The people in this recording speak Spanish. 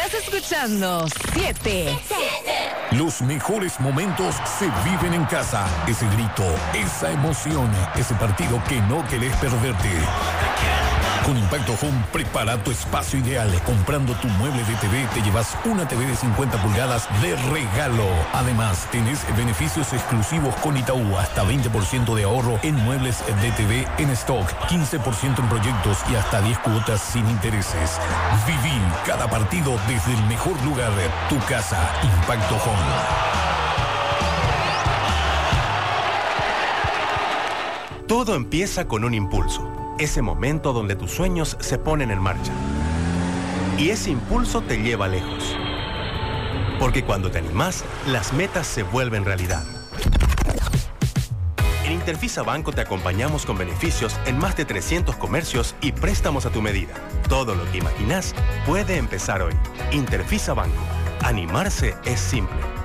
Estás escuchando 7. Los mejores momentos se viven en casa. Ese grito, esa emoción, ese partido que no querés perderte. Con Impacto Home, prepara tu espacio ideal. Comprando tu mueble de TV, te llevas una TV de 50 pulgadas de regalo. Además, tenés beneficios exclusivos con Itaú. Hasta 20% de ahorro en muebles de TV en stock, 15% en proyectos y hasta 10 cuotas sin intereses. Viví cada partido desde el mejor lugar, tu casa. Impacto Home. Todo empieza con un impulso. Ese momento donde tus sueños se ponen en marcha. Y ese impulso te lleva lejos. Porque cuando te animás, las metas se vuelven realidad. En Interfisa Banco te acompañamos con beneficios en más de 300 comercios y préstamos a tu medida. Todo lo que imaginás puede empezar hoy. Interfisa Banco. Animarse es simple.